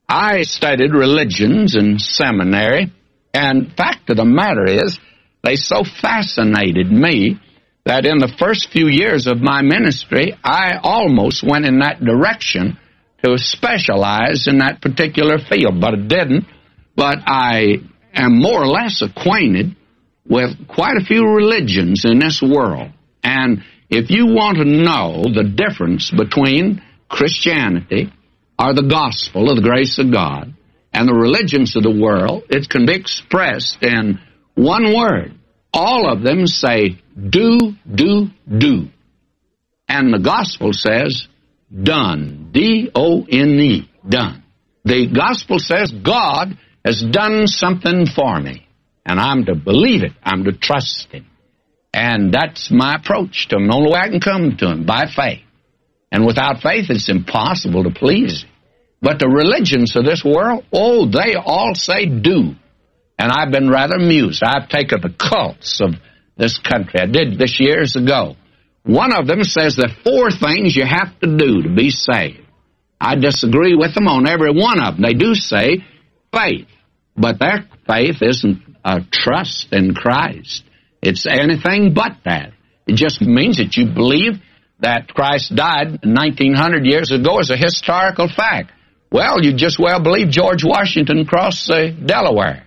I studied religions in seminary, and fact of the matter is, they so fascinated me that in the first few years of my ministry, I almost went in that direction to specialize in that particular field, but I didn't. But I am more or less acquainted with quite a few religions in this world. And if you want to know the difference between Christianity, or the gospel of the grace of God, and the religions of the world, it can be expressed in one word. All of them say, do, do, do. And the gospel says, done. D-O-N-E, done. The gospel says God has done something for me, and I'm to believe it. I'm to trust Him. And that's my approach to Him. The only way I can come to Him, by faith. And without faith, it's impossible to please Him. But the religions of this world, they all say do. And I've been rather amused. I've taken the cults of this country. I did this years ago. One of them says there are 4 things you have to do to be saved. I disagree with them on every one of them. They do say faith, but their faith isn't a trust in Christ. It's anything but that. It just means that you believe that Christ died 1900 years ago as a historical fact. Well, you just well believe George Washington crossed the Delaware,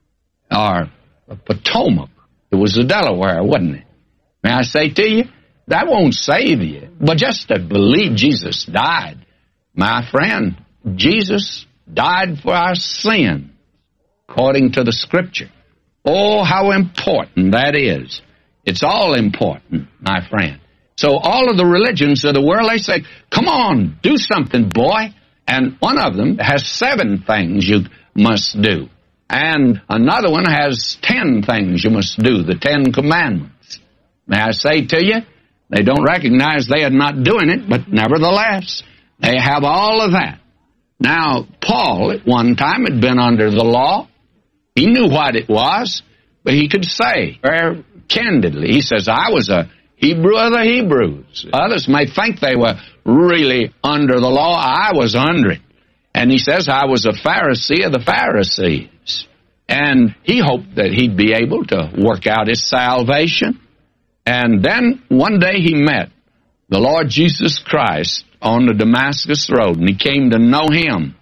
or Potomac. It was the Delaware, wasn't it? May I say to you, that won't save you. But just to believe Jesus died, my friend, Jesus died for our sin, according to the Scripture. Oh, how important that is. It's all important, my friend. So all of the religions of the world, they say, come on, do something, boy. And one of them has 7 things you must do. And another one has 10 things you must do, the 10 Commandments. May I say to you, they don't recognize they are not doing it, but nevertheless, they have all of that. Now, Paul, at one time, had been under the law. He knew what it was, but he could say very candidly, he says, I was a Hebrew of the Hebrews. Others may think they were really under the law. I was under it. And he says, I was a Pharisee of the Pharisees. And he hoped that he'd be able to work out his salvation. And then one day he met the Lord Jesus Christ on the Damascus Road, and he came to know Him.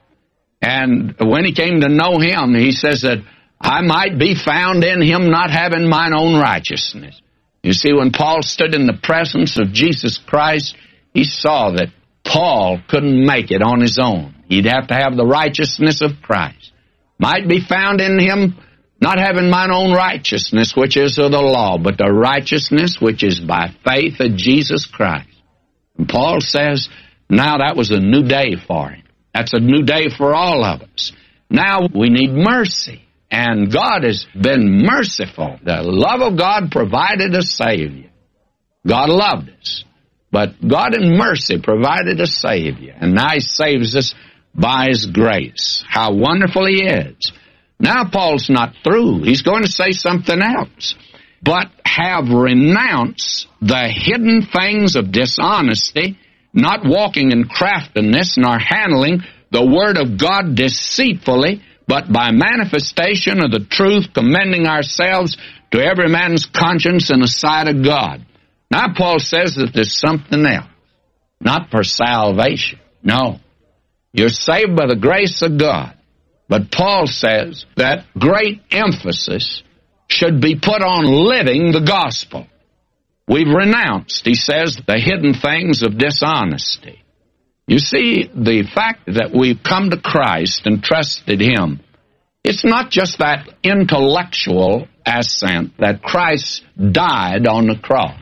And when he came to know Him, he says that I might be found in Him not having mine own righteousness. You see, when Paul stood in the presence of Jesus Christ, he saw that Paul couldn't make it on his own. He'd have to have the righteousness of Christ. Might be found in Him not having mine own righteousness, which is of the law, but the righteousness which is by faith of Jesus Christ. And Paul says, now that was a new day for him. That's a new day for all of us. Now we need mercy. And God has been merciful. The love of God provided a Savior. God loved us. But God in mercy provided a Savior. And now He saves us by His grace. How wonderful He is. Now Paul's not through. He's going to say something else. But have renounced the hidden things of dishonesty, not walking in craftiness, nor handling the word of God deceitfully, but by manifestation of the truth, commending ourselves to every man's conscience in the sight of God. Now Paul says that there's something else, not for salvation. No, you're saved by the grace of God. But Paul says that great emphasis should be put on living the gospel. We've renounced, he says, the hidden things of dishonesty. You see, the fact that we've come to Christ and trusted Him, it's not just that intellectual assent that Christ died on the cross.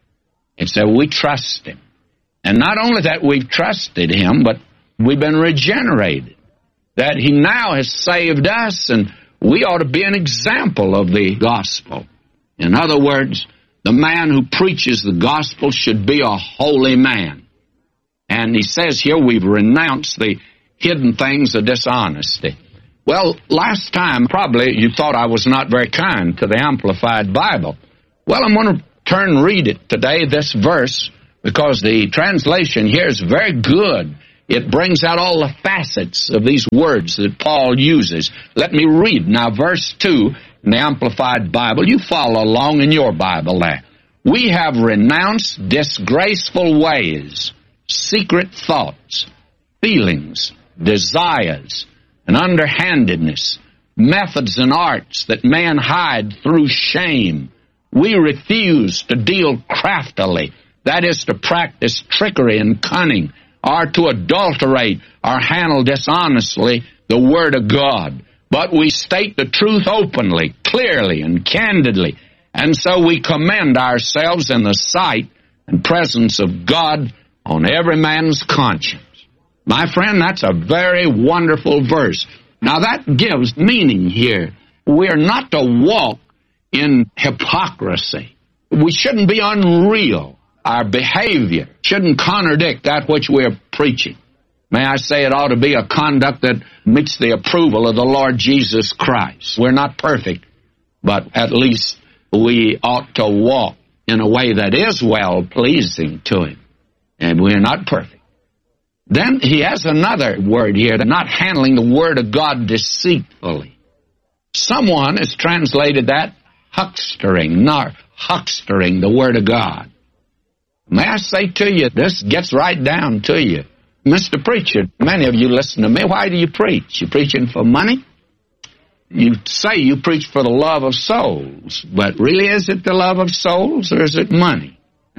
It's that we trust Him. And not only that we've trusted Him, but we've been regenerated. That He now has saved us, and we ought to be an example of the gospel. In other words, the man who preaches the gospel should be a holy man. And he says here we've renounced the hidden things of dishonesty. Well, last time probably you thought I was not very kind to the Amplified Bible. Well, I'm going to turn and read it today, this verse, because the translation here is very good. It brings out all the facets of these words that Paul uses. Let me read now verse 2 in the Amplified Bible. You follow along in your Bible there. We have renounced disgraceful ways, secret thoughts, feelings, desires, and underhandedness, methods and arts that man hide through shame. We refuse to deal craftily, that is, to practice trickery and cunning, or to adulterate or handle dishonestly the Word of God. But we state the truth openly, clearly, and candidly, and so we commend ourselves in the sight and presence of God on every man's conscience. My friend, that's a very wonderful verse. Now that gives meaning here. We're not to walk in hypocrisy. We shouldn't be unreal. Our behavior shouldn't contradict that which we're preaching. May I say it ought to be a conduct that meets the approval of the Lord Jesus Christ. We're not perfect, but at least we ought to walk in a way that is well-pleasing to Him. And we're not perfect. Then he has another word here, not handling the Word of God deceitfully. Someone has translated that huckstering, not huckstering the Word of God. May I say to you, this gets right down to you. Mr. Preacher, many of you listen to me. Why do you preach? You preaching for money? You say you preach for the love of souls, but really is it the love of souls or is it money?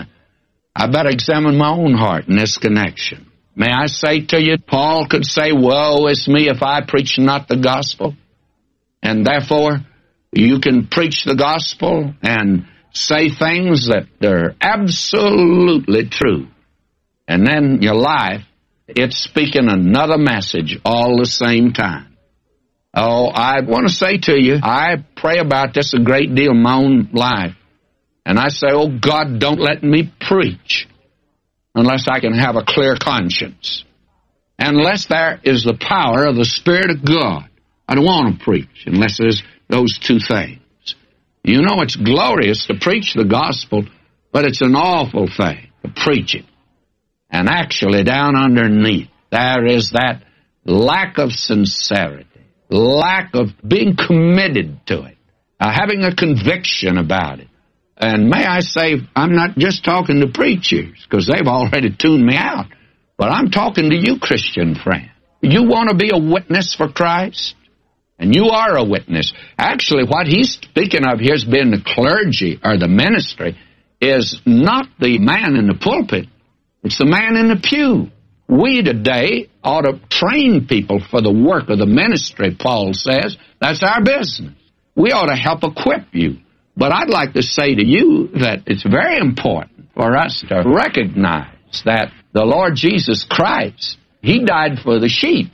I better examine my own heart in this connection. May I say to you, Paul could say, woe is me if I preach not the gospel. And therefore, you can preach the gospel and say things that are absolutely true. And then your life, it's speaking another message all the same time. Oh, I want to say to you, I pray about this a great deal in my own life. And I say, oh God, don't let me preach unless I can have a clear conscience. Unless there is the power of the Spirit of God. I don't want to preach unless there's those two things. You know, it's glorious to preach the gospel, but it's an awful thing to preach it. And actually, down underneath, there is that lack of sincerity, lack of being committed to it, having a conviction about it. And may I say, I'm not just talking to preachers, because they've already tuned me out, but I'm talking to you, Christian friend. You want to be a witness for Christ? And you are a witness. Actually, what he's speaking of here as being the clergy or the ministry is not the man in the pulpit. It's the man in the pew. We today ought to train people for the work of the ministry, Paul says. That's our business. We ought to help equip you. But I'd like to say to you that it's very important for us to recognize that the Lord Jesus Christ, He died for the sheep,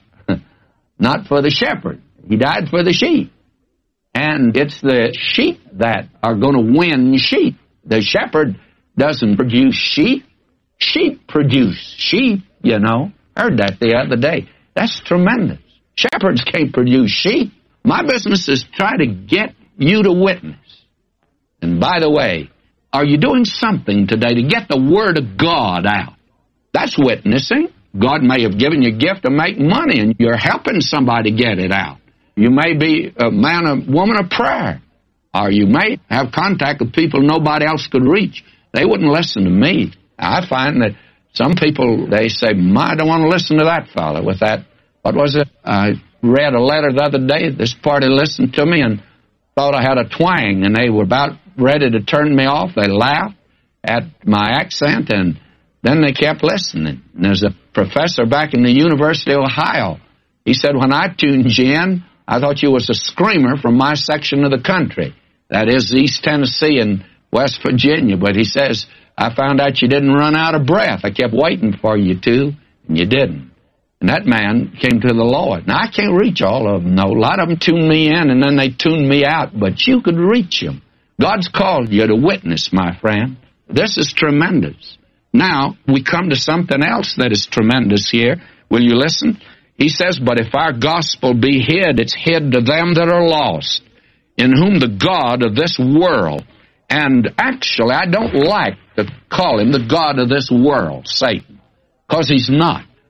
not for the shepherd. He died for the sheep. And it's the sheep that are going to win sheep. The shepherd doesn't produce sheep. Sheep produce sheep, you know. Heard that the other day. That's tremendous. Shepherds can't produce sheep. My business is try to get you to witness. And by the way, are you doing something today to get the Word of God out? That's witnessing. God may have given you a gift to make money, and you're helping somebody get it out. You may be a man or woman of prayer, or you may have contact with people nobody else could reach. They wouldn't listen to me. I find that some people, they say, I don't want to listen to that fellow with that. What was it? I read a letter the other day. This party listened to me and thought I had a twang, and they were about ready to turn me off. They laughed at my accent, and then they kept listening. And there's a professor back in the University of Ohio. He said, when I tuned you in, I thought you was a screamer from my section of the country. That is East Tennessee and West Virginia. But he says, I found out you didn't run out of breath. I kept waiting for you to, and you didn't. And that man came to the Lord. Now, I can't reach all of them, no. A lot of them tuned me in, and then they tuned me out. But you could reach them. God's called you to witness, my friend. This is tremendous. Now, we come to something else that is tremendous here. Will you listen? He says, but if our gospel be hid, it's hid to them that are lost, in whom the God of this world, and actually I don't like to call him the God of this world, Satan, because he's not.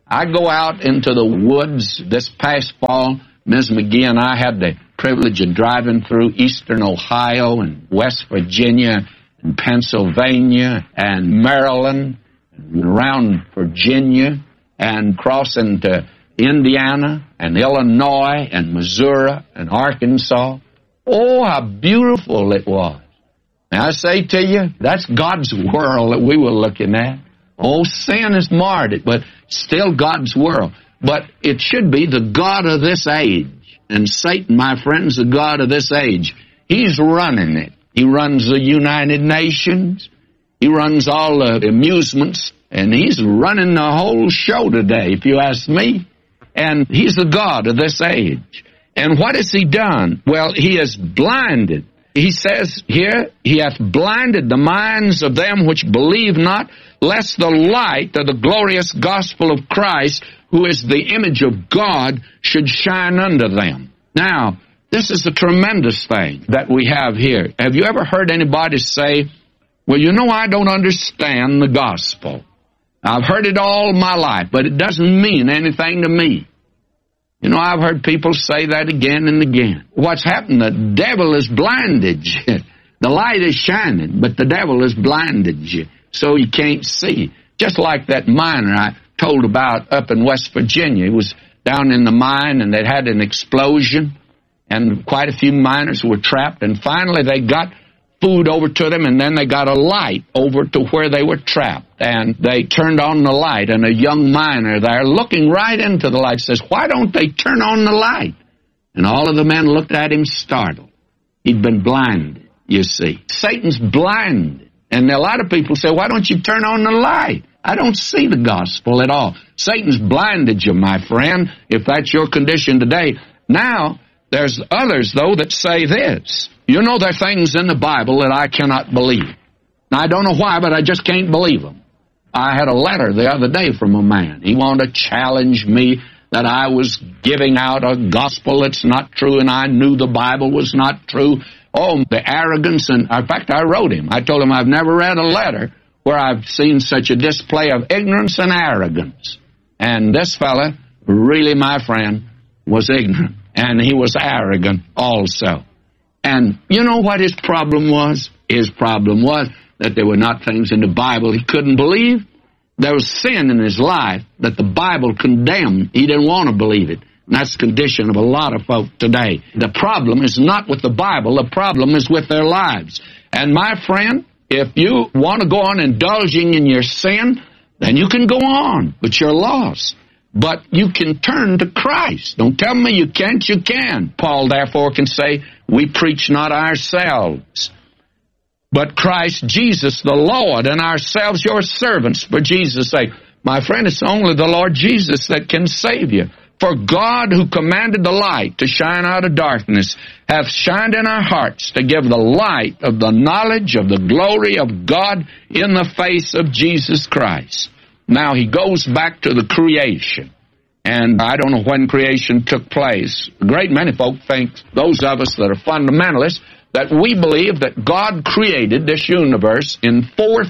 I go out into the woods this past fall. Ms. McGee and I had the privilege of driving through eastern Ohio and West Virginia and Pennsylvania and Maryland and around Virginia and crossing to Indiana and Illinois and Missouri and Arkansas. Oh, how beautiful it was. Now, I say to you, that's God's world that we were looking at. Oh, sin has marred it, but still God's world. But it should be the God of this age. And Satan, my friends, the God of this age. He's running it. He runs the United Nations. He runs all the amusements. And he's running the whole show today, if you ask me. And he's the God of this age. And what has he done? Well, he has blinded. He says here, he hath blinded the minds of them which believe not, lest the light of the glorious gospel of Christ, who is the image of God, should shine unto them. Now, this is a tremendous thing that we have here. Have you ever heard anybody say, well, you know, I don't understand the gospel. I've heard it all my life, but it doesn't mean anything to me. You know, I've heard people say that again and again. What's happened? The devil has blinded you. The light is shining, but the devil has blinded you, so you can't see. Just like that miner I told about up in West Virginia. He was down in the mine, and they'd had an explosion, and quite a few miners were trapped, and finally they got food over to them, and then they got a light over to where they were trapped. And they turned on the light, and a young miner there, looking right into the light, says, why don't they turn on the light? And all of the men looked at him startled. He'd been blinded, you see. Satan's blinded. And a lot of people say, why don't you turn on the light? I don't see the gospel at all. Satan's blinded you, my friend, if that's your condition today. Now, there's others, though, that say this. You know, there are things in the Bible that I cannot believe. Now, I don't know why, but I just can't believe them. I had a letter the other day from a man. He wanted to challenge me that I was giving out a gospel that's not true, and I knew the Bible was not true. Oh, the arrogance. And in fact, I wrote him. I told him I've never read a letter where I've seen such a display of ignorance and arrogance. And this fella, really, my friend, was ignorant. And he was arrogant also. And you know what his problem was? His problem was that there were not things in the Bible he couldn't believe. There was sin in his life that the Bible condemned. He didn't want to believe it. And that's the condition of a lot of folk today. The problem is not with the Bible. The problem is with their lives. And my friend, if you want to go on indulging in your sin, then you can go on, but you're lost. But you can turn to Christ. Don't tell me you can't, you can. Paul, therefore, can say, we preach not ourselves, but Christ Jesus the Lord, and ourselves your servants for Jesus' sake. My friend, it's only the Lord Jesus that can save you. For God, who commanded the light to shine out of darkness, hath shined in our hearts to give the light of the knowledge of the glory of God in the face of Jesus Christ. Now, he goes back to the creation. And I don't know when creation took place. A great many folk think, those of us that are fundamentalists, that we believe that God created this universe in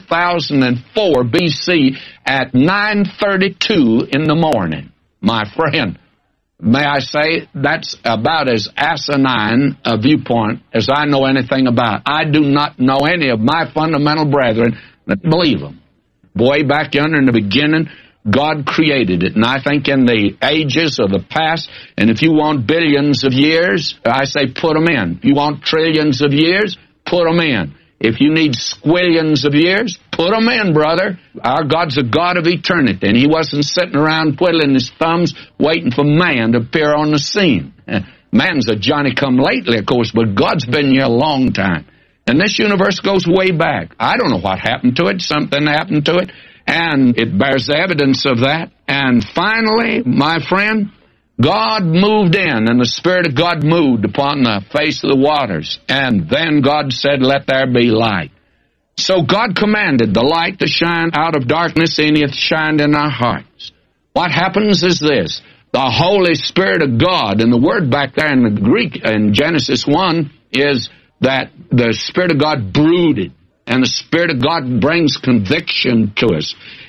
4004 BC at 9:32 in the morning. My friend, may I say, that's about as asinine a viewpoint as I know anything about. I do not know any of my fundamental brethren that believe them. Way back yonder in the beginning, God created it. And I think in the ages of the past, and if you want billions of years, I say put them in. If you want trillions of years, put them in. If you need squillions of years, put them in, brother. Our God's a God of eternity, and he wasn't sitting around twiddling his thumbs waiting for man to appear on the scene. Man's a Johnny-come-lately, of course, but God's been here a long time. And this universe goes way back. I don't know what happened to it. Something happened to it, and it bears evidence of that. And finally, my friend, God moved in, and the Spirit of God moved upon the face of the waters. And then God said, let there be light. So God commanded the light to shine out of darkness, and it shined in our hearts. What happens is this. The Holy Spirit of God, and the word back there in the Greek in Genesis 1 is that the Spirit of God brooded, and the Spirit of God brings conviction to us.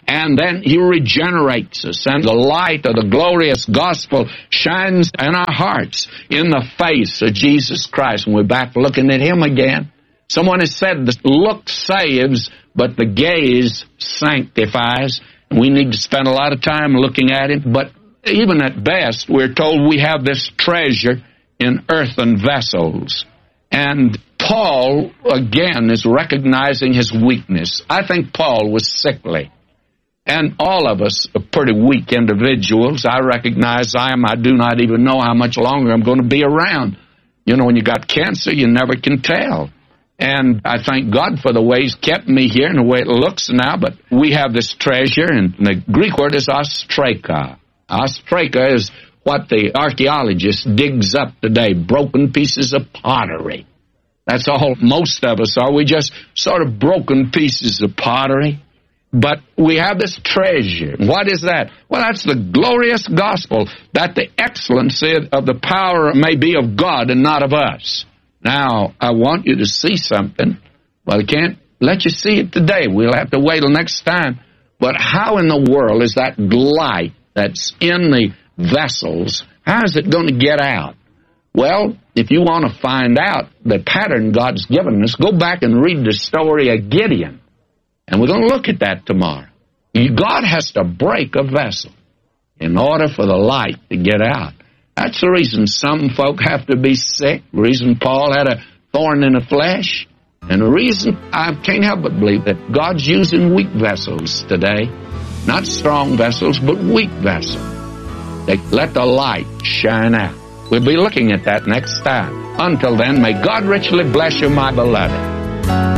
And then He regenerates us, and the light of the glorious gospel shines in our hearts in the face of Jesus Christ, and we're back looking at Him again. Someone has said the look saves, but the gaze sanctifies. And we need to spend a lot of time looking at Him, but even at best, we're told we have this treasure in earthen vessels. And Paul, again, is recognizing his weakness. I think Paul was sickly. And all of us are pretty weak individuals. I recognize I am. I do not even know how much longer I'm going to be around. You know, when you got cancer, you never can tell. And I thank God for the way He's kept me here and the way it looks now. But we have this treasure, and the Greek word is ostraca. Ostraca is what the archaeologist digs up today, broken pieces of pottery. That's all most of us are. We just sort of broken pieces of pottery. But we have this treasure. What is that? Well, that's the glorious gospel, that the excellency of the power may be of God and not of us. Now, I want you to see something. Well, I can't let you see it today. We'll have to wait till next time. But how in the world is that light that's in the vessels, how is it going to get out? Well, if you want to find out the pattern God's given us, go back and read the story of Gideon. And we're going to look at that tomorrow. God has to break a vessel in order for the light to get out. That's the reason some folk have to be sick, the reason Paul had a thorn in the flesh, and the reason I can't help but believe that God's using weak vessels today, not strong vessels, but weak vessels. They let the light shine out. We'll be looking at that next time. Until then, may God richly bless you, my beloved.